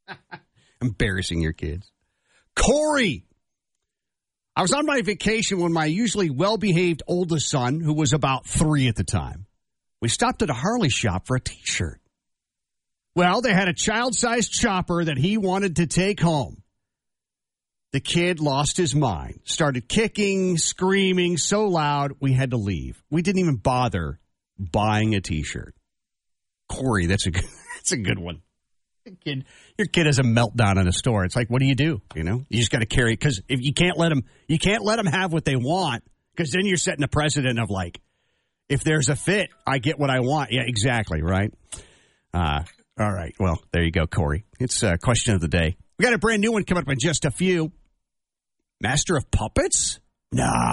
Embarrassing your kids. Corey. I was on my vacation when my usually well-behaved oldest son, who was about 3 at the time, we stopped at a Harley shop for a T-shirt. Well, they had a child-sized chopper that he wanted to take home. The kid lost his mind, started kicking, screaming so loud we had to leave. We didn't even bother buying a T-shirt. Corey, that's a good one. Your kid has a meltdown in a store. It's like, what do? You just got to carry it because if you can't let them have what they want, because then you're setting a precedent of like, if there's a fit, I get what I want. Yeah, exactly, right? All right. Well, there you go, Corey. It's a question of the day. We got a brand new one coming up in just a few. Master of Puppets? Nah.